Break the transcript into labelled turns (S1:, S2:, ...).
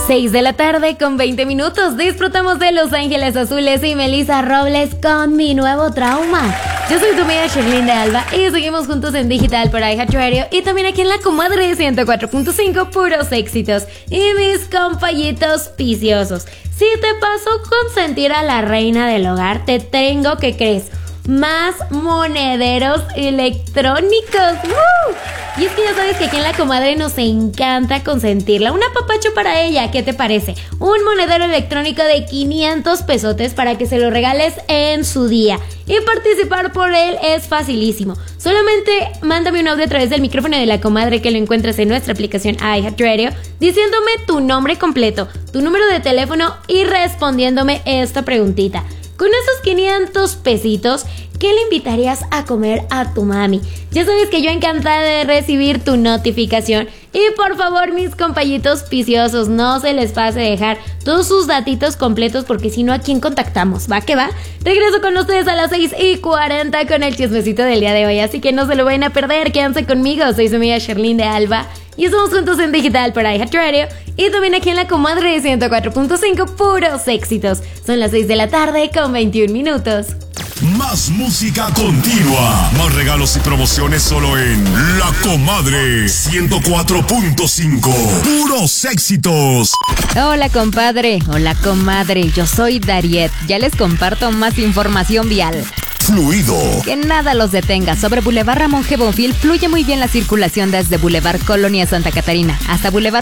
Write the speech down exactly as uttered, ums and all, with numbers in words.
S1: seis de la tarde con veinte minutos. Disfrutamos de Los Ángeles Azules y Melissa Robles con Mi Nuevo Trauma. Yo soy tu amiga Sherlyn de Alba y seguimos juntos en digital por iHeartRadio y también aquí en La Comadre ciento cuatro punto cinco, puros éxitos. Y mis compañitos piciosos, si te pasó consentir a la reina del hogar, te tengo que crees más monederos electrónicos. ¡Uh! Y es que ya sabes que aquí en La Comadre nos encanta consentirla. Un apapacho para ella, ¿qué te parece? Un monedero electrónico de quinientos pesotes para que se lo regales en su día. Y participar por él es facilísimo. Solamente mándame un audio a través del micrófono de La Comadre que lo encuentras en nuestra aplicación iHeartRadio, diciéndome tu nombre completo, tu número de teléfono y respondiéndome esta preguntita. Con esos quinientos pesitos, ¿qué le invitarías a comer a tu mami? Ya sabes que yo encantada de recibir tu notificación. Y por favor, mis compañitos piciosos, no se les pase dejar todos sus datitos completos, porque si no, ¿a quién contactamos? ¿Va que va? Regreso con ustedes a las seis y cuarenta con el chismecito del día de hoy, así que no se lo vayan a perder, quédense conmigo. Soy su amiga Sherlyn de Alba y estamos juntos en digital por iHeartRadio y también aquí en La Comadre ciento cuatro punto cinco, puros éxitos. Son las seis de la tarde con veintiún minutos.
S2: Más música continua, más regalos y promociones solo en La Comadre ciento cuatro punto cinco. Puros éxitos.
S3: Hola compadre, hola comadre, yo soy Dariet. Ya les comparto más información vial.
S2: Fluido.
S3: Que nada los detenga. Sobre Boulevard Ramón G. Bonfil fluye muy bien la circulación desde Boulevard Colonia Santa Catarina hasta Boulevard